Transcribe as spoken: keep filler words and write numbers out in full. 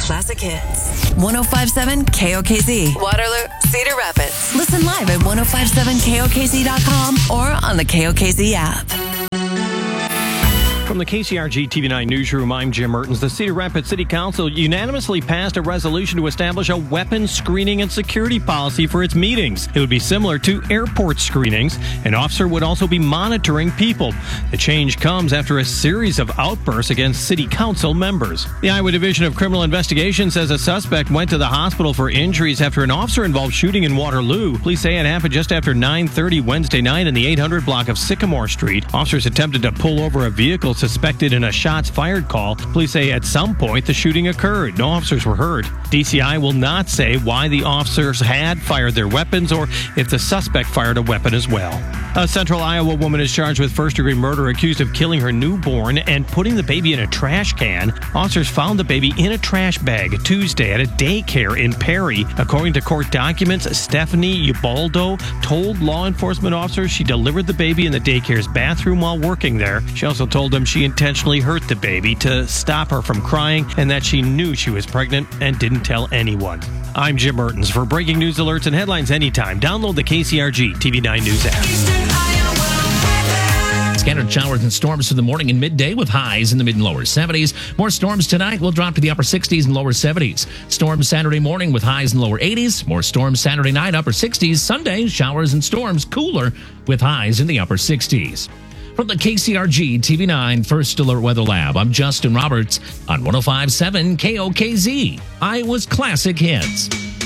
Classic hits. ten fifty-seven K O K Z. Waterloo, Cedar Rapids. Listen live at ten fifty-seven K O K Z dot com or on the K O K Z app. From the K C R G T V nine newsroom, I'm Jim Mertens. The Cedar Rapids City Council unanimously passed a resolution to establish a weapons screening and security policy for its meetings. It would be similar to airport screenings. An officer would also be monitoring people. The change comes after a series of outbursts against city council members. The Iowa Division of Criminal Investigation says a suspect went to the hospital for injuries after an officer-involved shooting in Waterloo. Police say it happened just after nine thirty Wednesday night in the eight hundred block of Sycamore Street. Officers attempted to pull over a vehicle suspected in a shots fired call. Police say at some point the shooting occurred. No officers were hurt. D C I will not say why the officers had fired their weapons or if the suspect fired a weapon as well. A Central Iowa woman is charged with first-degree murder accused of killing her newborn and putting the baby in a trash can. Officers found the baby in a trash bag Tuesday at a daycare in Perry. According to court documents, Stephanie Ubaldo told law enforcement officers she delivered the baby in the daycare's bathroom while working there. She also told them she intentionally hurt the baby to stop her from crying and that she knew she was pregnant and didn't tell anyone. I'm Jim Mertens. For breaking news alerts and headlines anytime, download the K C R G T V nine News app. Scattered showers and storms for the morning and midday with highs in the mid and lower seventies. More storms tonight will drop to the upper sixties and lower seventies. Storms Saturday morning with highs in the lower eighties. More storms Saturday night, upper sixties. Sunday, showers and storms cooler with highs in the upper sixties. From the K C R G T V nine First Alert Weather Lab, I'm Justin Roberts on ten fifty-seven K O K Z, Iowa's Classic Hits.